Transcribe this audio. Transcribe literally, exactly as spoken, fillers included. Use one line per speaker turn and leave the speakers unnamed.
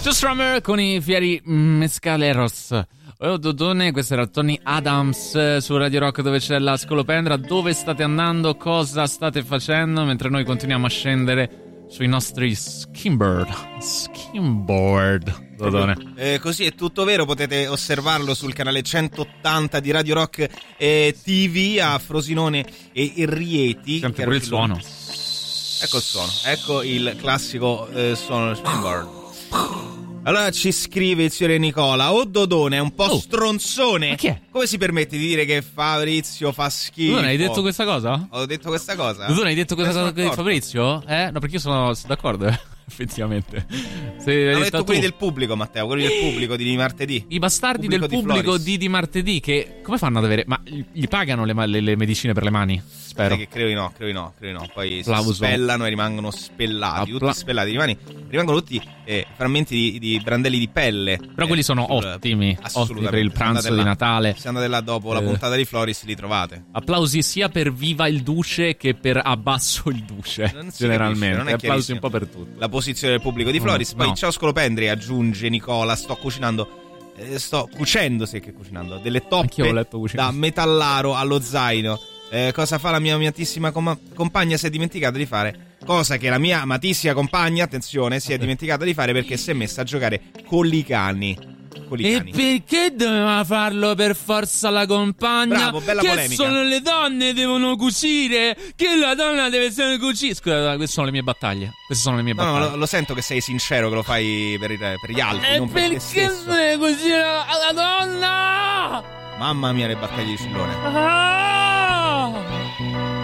Strummer con i fieri mescaleros. Oh, Dodone, questo era Tony Adams su Radio Rock, dove c'è la scolopendra. Dove state andando? Cosa state facendo? Mentre noi continuiamo a scendere sui nostri skimboard. Skimboard, Dodone.
Eh, così è tutto vero, potete osservarlo sul canale centottanta di Radio Rock eh, T V a Frosinone e Rieti.
Senti pure il suono.
Ecco il suono, ecco il classico eh, suono del skimboard. Allora ci scrive il signore Nicola: oh Dodone, è un po' oh, stronzone.
Ma chi è?
Come si permette di dire che Fabrizio fa schifo?
Tu non hai detto questa cosa?
Ho detto questa cosa?
Tu non hai detto questa cosa di Fabrizio? Eh? No, perché io sono, sono d'accordo, eh. Effettivamente. Se
ho detto quelli del pubblico, Matteo, quelli del pubblico di, di martedì.
I bastardi
pubblico
del pubblico di, di martedì, che come fanno ad avere? Ma gli pagano le, le, le medicine per le mani? Spero.
Che credo di no, credo di no, credo di no. Poi
Plauso.
si spellano e rimangono spellati,
Appla-
tutti spellati, rimani, rimangono tutti eh, frammenti di, di brandelli di pelle.
Però eh, quelli sono sul, ottimi, ottimi per il pranzo di
là,
Natale.
Se andate là dopo eh. la puntata di Floris li trovate.
Applausi sia per Viva il Duce che per Abbasso il Duce, non generalmente. Non è applausi un po' per tutti.
La posizione del pubblico di Floris. No, Poi no. Ciao Scolopendri, aggiunge Nicola, sto cucinando eh, sto cucendo, sì che cucinando delle toppe da metallaro allo zaino. Eh, cosa fa la mia amatissima com- compagna? Si è dimenticata di fare cosa che la mia amatissima compagna, attenzione, si è dimenticata di fare, perché si è messa a giocare con i cani. Con i
e
cani.
Perché doveva farlo per forza la compagna?
Bravo, bella
che
polemica.
Sono le donne devono cucire, che la donna deve essere cucire. Scusa, queste sono le mie battaglie. Queste sono le mie
no,
battaglie.
No, lo, lo sento che sei sincero, che lo fai per, i, per gli altri,
e
non per te
perché
stesso.
deve cucire la donna?
Mamma mia, le battaglie di Cillone.
Ah!